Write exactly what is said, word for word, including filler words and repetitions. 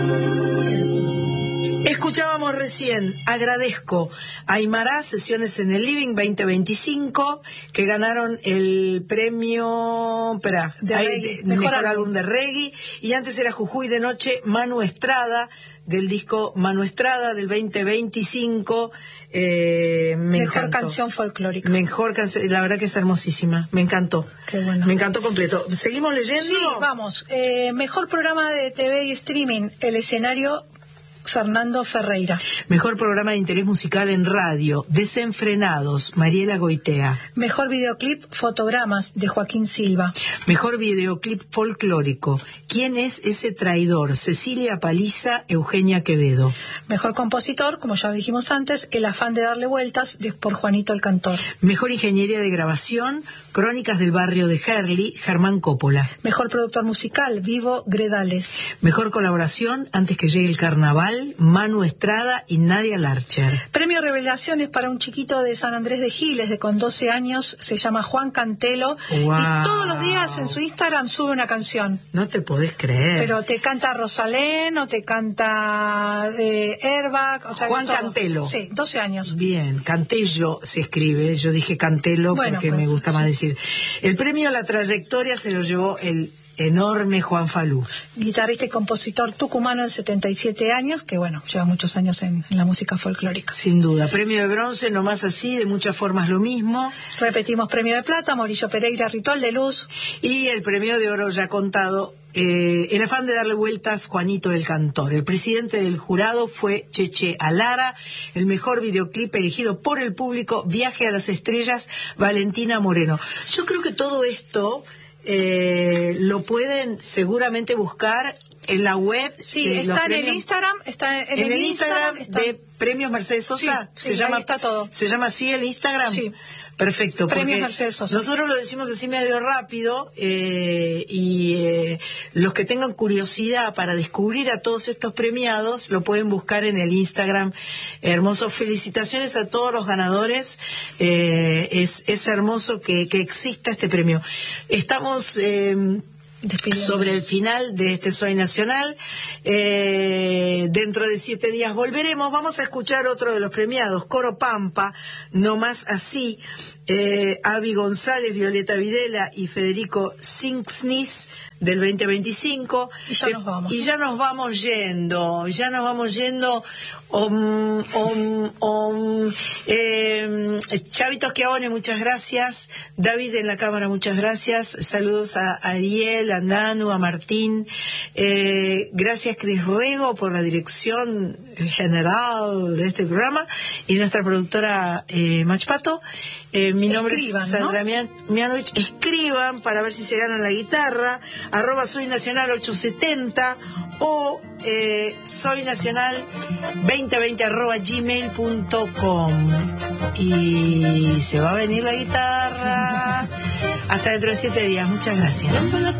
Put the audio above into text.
Escuchábamos recién, agradezco a Aymara, Sesiones en el Living veinte veinticinco, que ganaron el premio espera, de hay, reggae, de, mejor, mejor álbum. álbum de reggae, y antes era Jujuy de Noche, Manu Estrada, del disco Manu Estrada del veinte veinticinco. Eh, me mejor encantó. Canción folclórica. Mejor canción, la verdad que es hermosísima, me encantó. Qué bueno. Me encantó completo. ¿Seguimos leyendo? Sí, vamos. Eh, mejor programa de T V y streaming, El Escenario, Fernando Ferreira. Mejor programa de interés musical en radio, Desenfrenados, Mariela Goitea. Mejor videoclip, Fotogramas, de Joaquín Silva. Mejor videoclip folclórico, ¿Quién es ese traidor? Cecilia Paliza, Eugenia Quevedo. Mejor compositor, como ya dijimos antes, El afán de darle vueltas, de, por Juanito el Cantor. Mejor ingeniería de grabación, Crónicas del barrio de Herli, Germán Coppola. Mejor productor musical, Vivo Gredales. Mejor colaboración, Antes que llegue el carnaval, Manu Estrada y Nadia Larcher. Premio Revelaciones para un chiquito de San Andrés de Giles, de con doce años, se llama Juan Cantelo. Wow. Y todos los días en su Instagram sube una canción. No te podés creer. Pero te canta Rosalén o te canta eh, Airbag. O sea, Juan todo. Cantelo. Sí, doce años. Bien, Cantello se escribe, yo dije Cantelo bueno, porque pues, me gusta más sí. decir. El premio a la trayectoria se lo llevó el enorme Juan Falú. Guitarrista y compositor tucumano de setenta y siete años, que bueno, lleva muchos años en, en la música folclórica. Sin duda. Premio de bronce, no más así, de muchas formas lo mismo. Repetimos premio de plata, Mauricio Pereira, Ritual de Luz. Y el premio de oro ya contado, eh, El afán de darle vueltas, Juanito el Cantor. El presidente del jurado fue Cheche Alara. El mejor videoclip elegido por el público, Viaje a las Estrellas, Valentina Moreno. Yo creo que todo esto eh, lo pueden seguramente buscar en la web. Sí, de está los en premios, el Instagram, está en, en el, el Instagram, Instagram de Premios Mercedes Sosa. Sí, se sí, llama, ahí está todo. ¿Se llama así el Instagram? Sí. Perfecto. Premios porque Mercedes Sosa. Nosotros lo decimos así medio rápido eh, y eh, los que tengan curiosidad para descubrir a todos estos premiados lo pueden buscar en el Instagram. Hermoso. Felicitaciones a todos los ganadores. Eh, es, es hermoso que, que exista este premio. Estamos... Eh, sobre el final de este Soy Nacional. Eh, dentro de siete días volveremos. Vamos a escuchar otro de los premiados, Coro Pampa, No Más Así. Eh, Avi González, Violeta Videla y Federico Sinksnis del veinte veinticinco. Y ya nos vamos. Eh, y ya nos vamos yendo, ya nos vamos yendo. Om, om, om. Eh, Chavito Schiavone, muchas gracias. David en la cámara, muchas gracias. Saludos a Ariel, a Nanu, a Martín. Eh, gracias, Cris Rego, por la dirección general de este programa. Y nuestra productora eh, Machpato. Eh, mi nombre Escriban, es Sandra ¿no? Mianovich. Escriban para ver si se ganan la guitarra. Arroba Soy Nacional ochocientos setenta o eh, Soy Nacional veinte veinte arroba gmail punto com. Y se va a venir la guitarra. Hasta dentro de siete días. Muchas gracias.